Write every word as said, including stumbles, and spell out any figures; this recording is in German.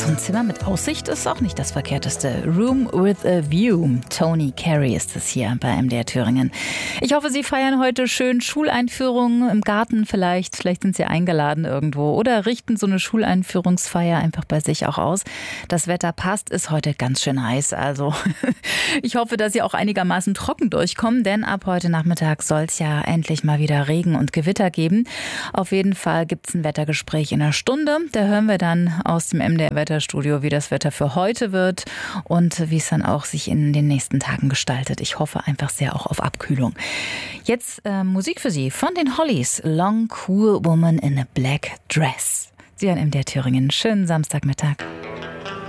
So ein Zimmer mit Aussicht ist auch nicht das Verkehrteste. Room with a View. Tony Carey ist es hier bei M D R Thüringen. Ich hoffe, Sie feiern heute schön Schuleinführungen im Garten vielleicht. Vielleicht sind Sie eingeladen irgendwo oder richten so eine Schuleinführungsfeier einfach bei sich auch aus. Das Wetter passt, ist heute ganz schön heiß. Also ich hoffe, dass Sie auch einigermaßen trocken durchkommen, denn ab heute Nachmittag soll es ja endlich mal wieder Regen und Gewitter geben. Auf jeden Fall gibt es ein Wettergespräch in einer Stunde. Da hören wir dann aus dem M D R Wetterstudio, wie das Wetter für heute wird und wie es dann auch sich in den nächsten Tagen gestaltet. Ich hoffe einfach sehr auch auf Abkühlung. Jetzt äh, Musik für Sie von den Hollies. Long Cool Woman in a Black Dress. Sie hören M D R Thüringen. Schönen Samstagmittag.